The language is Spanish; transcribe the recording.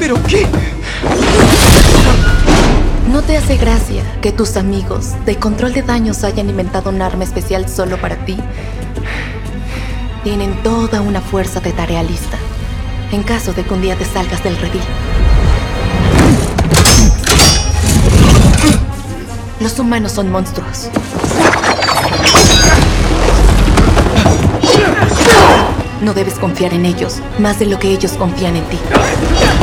¿Pero qué? ¿No te hace gracia que tus amigos de control de daños hayan inventado un arma especial solo para ti? Tienen toda una fuerza de tarea lista, en caso de que un día te salgas del redil. Los humanos son monstruos. No debes confiar en ellos más de lo que ellos confían en ti.